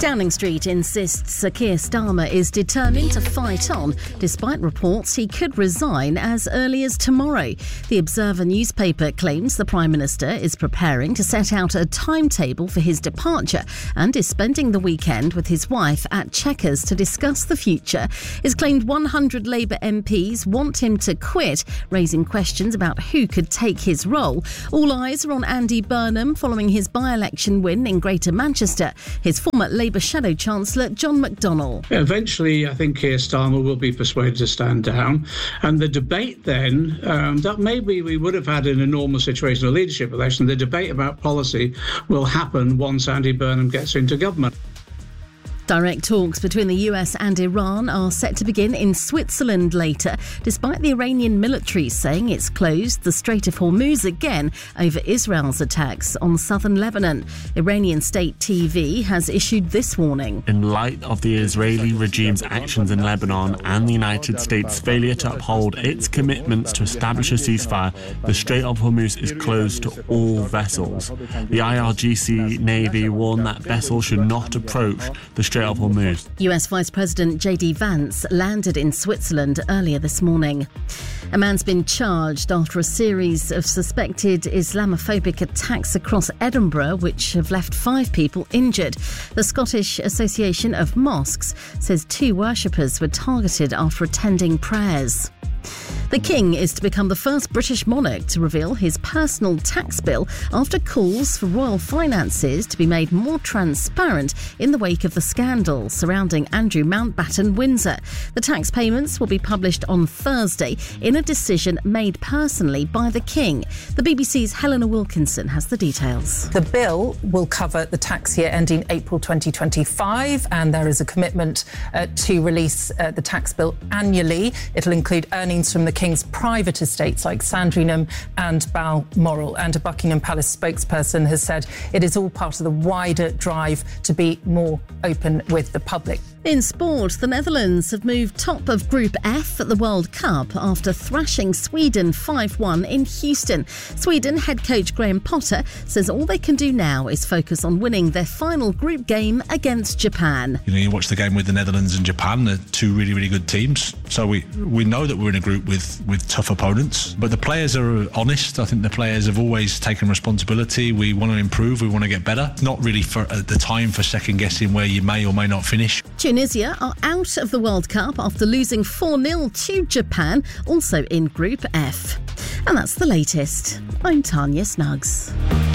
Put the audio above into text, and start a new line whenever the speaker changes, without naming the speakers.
Downing Street insists Sir Keir Starmer is determined to fight on, despite reports he could resign as early as tomorrow. The Observer newspaper claims the Prime Minister is preparing to set out a timetable for his departure and is spending the weekend with his wife at Chequers to discuss the future. It's claimed 100 Labour MPs want him to quit, raising questions about who could take his role. All eyes are on Andy Burnham following his by-election win in Greater Manchester. His former Labour Shadow Chancellor John McDonnell.
Eventually, I think Keir Starmer will be persuaded to stand down. And the debate then, that maybe we would have had in a normal situation, a leadership election, the debate about policy will happen once Andy Burnham gets into government.
Direct talks between the US and Iran are set to begin in Switzerland later, despite the Iranian military saying it's closed the Strait of Hormuz again over Israel's attacks on southern Lebanon. Iranian state TV has issued this warning.
In light of the Israeli regime's actions in Lebanon and the United States' failure to uphold its commitments to establish a ceasefire, the Strait of Hormuz is closed to all vessels. The IRGC Navy warned that vessels should not approach the Strait of Hormuz.
US Vice President J.D. Vance landed in Switzerland earlier this morning. A man's been charged after a series of suspected Islamophobic attacks across Edinburgh, which have left 5 people injured. The Scottish Association of Mosques says 2 worshippers were targeted after attending prayers. The King is to become the first British monarch to reveal his personal tax bill after calls for royal finances to be made more transparent in the wake of the scandal surrounding Andrew Mountbatten Windsor. The tax payments will be published on Thursday in a decision made personally by the King. The BBC's Helena Wilkinson has the details.
The bill will cover the tax year ending April 2025, and there is a commitment to release the tax bill annually. It'll include earnings from the King's private estates like Sandringham and Balmoral, and a Buckingham Palace spokesperson has said it is all part of the wider drive to be more open with the public.
In sport, the Netherlands have moved top of Group F at the World Cup after thrashing Sweden 5-1 in Houston. Sweden head coach Graham Potter says all they can do now is focus on winning their final group game against Japan.
You watch the game with the Netherlands and Japan, they're 2 really, really good teams. So we know that we're in a group with tough opponents, but the players are honest. I think the players have always taken responsibility. We want to improve, we want to get better. It's not really for the time for second guessing where you may or may not finish.
Tunisia are out of the World Cup after losing 4-0 to Japan, also in Group F. And that's the latest. I'm Tanya Snuggs.